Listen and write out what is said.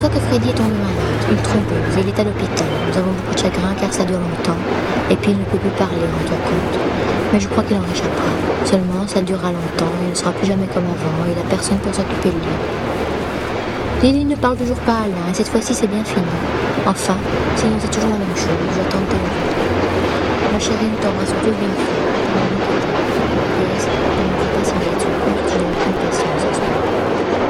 Soit que Freddy est tombé malade, une thrombose, il est à l'hôpital. Nous avons beaucoup de chagrin car ça dure longtemps. Et puis il ne peut plus parler, rends-toi compte. Mais je crois qu'il en réchappera. Seulement, ça durera longtemps, il ne sera plus jamais comme avant, il n'a personne pour s'occuper de lui. Lily ne parle toujours pas à Alain, et cette fois-ci c'est bien fini. Enfin, sinon c'est toujours la même chose, j'attends tes nouvelles. Ma chérie, ne t'embrasse plus bien.